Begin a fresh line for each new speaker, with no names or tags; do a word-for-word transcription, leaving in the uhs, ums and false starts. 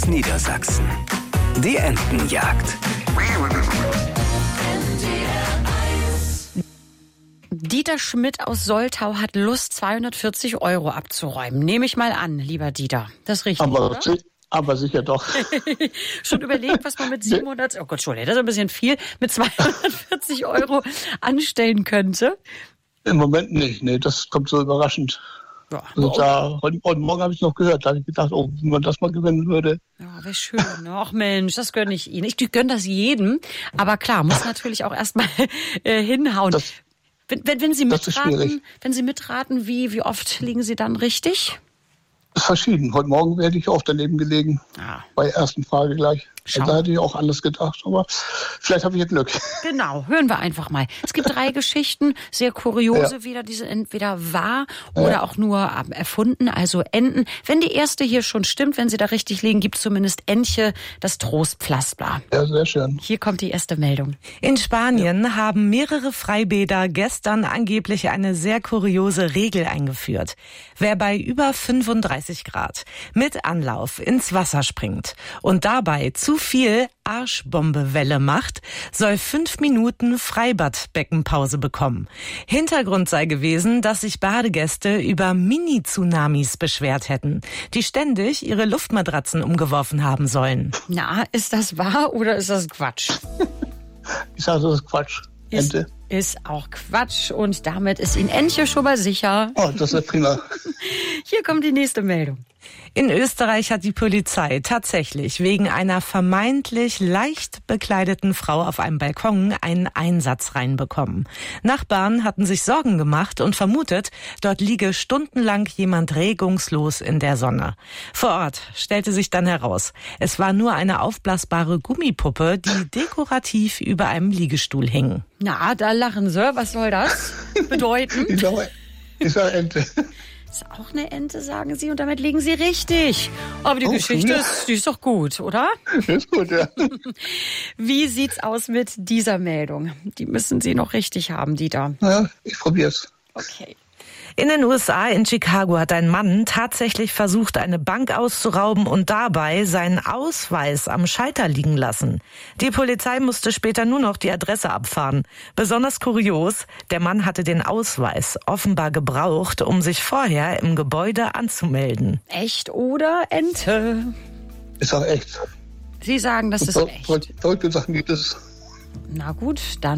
Niedersachsen. Die Entenjagd.
Dieter Schmidt aus Soltau hat Lust, zweihundertvierzig Euro abzuräumen. Nehme ich mal an, lieber Dieter. Das ist richtig,
aber,
oder?
Aber sicher doch.
Schon überlegt, was man mit siebenhundert, oh Gott, Entschuldigung, das ist ein bisschen viel, mit zweihundertvierzig Euro anstellen könnte?
Im Moment nicht, nee, das kommt so überraschend.
Ja.
Also da, heute, heute Morgen habe ich noch gehört, da habe ich gedacht, oh, wenn man das mal gewinnen würde.
Ja, wäre schön. Ach Mensch, das gönne ich Ihnen. Ich gönne das jedem, aber klar, muss natürlich auch erstmal äh, hinhauen. Das, wenn, wenn, wenn Sie mitraten, wenn Sie mitraten, wie, wie oft liegen Sie dann richtig?
Das ist verschieden. Heute Morgen werde ich oft daneben gelegen. Ah. Bei der ersten Frage gleich. Also da hätte ich auch anders gedacht, aber vielleicht habe ich ja Glück.
Genau, hören wir einfach mal. Es gibt drei Geschichten, sehr kuriose ja. wieder, diese entweder wahr oder ja. auch nur erfunden, also Enten. Wenn die erste hier schon stimmt, wenn Sie da richtig liegen, gibt es zumindest Entche, das Trostpflaster.
Ja, sehr schön.
Hier kommt die erste Meldung.
In Spanien ja. haben mehrere Freibäder gestern angeblich eine sehr kuriose Regel eingeführt. Wer bei über fünfunddreißig Grad mit Anlauf ins Wasser springt und dabei zu viel Arschbombewelle macht, soll fünf Minuten Freibadbeckenpause bekommen. Hintergrund sei gewesen, dass sich Badegäste über Mini-Tsunamis beschwert hätten, die ständig ihre Luftmatratzen umgeworfen haben sollen.
Na, ist das wahr oder ist das Quatsch?
Ich sage, das ist Quatsch. Ente.
Ist, ist auch Quatsch und damit ist Ihnen Entche schon mal sicher.
Oh, das ist prima.
Hier kommt die nächste Meldung.
In Österreich hat die Polizei tatsächlich wegen einer vermeintlich leicht bekleideten Frau auf einem Balkon einen Einsatz reinbekommen. Nachbarn hatten sich Sorgen gemacht und vermutet, dort liege stundenlang jemand regungslos in der Sonne. Vor Ort stellte sich dann heraus, es war nur eine aufblasbare Gummipuppe, die dekorativ über einem Liegestuhl hing.
Na, da lachen Sie. Was soll das bedeuten?
Ich sage Ente.
Ist auch eine Ente, sagen Sie, und damit liegen Sie richtig. Aber die oh, Geschichte ist, die ist doch gut, oder?
Ist gut, ja.
Wie sieht's aus mit dieser Meldung? Die müssen Sie noch richtig haben, Dieter.
Ja, ich probier's.
Okay.
In den U S A, in Chicago, hat ein Mann tatsächlich versucht, eine Bank auszurauben und dabei seinen Ausweis am Schalter liegen lassen. Die Polizei musste später nur noch die Adresse abfahren. Besonders kurios, der Mann hatte den Ausweis offenbar gebraucht, um sich vorher im Gebäude anzumelden.
Echt oder Ente?
Ist auch echt.
Sie sagen, das ist echt.
Verrückte Sachen gibt es.
Na gut, dann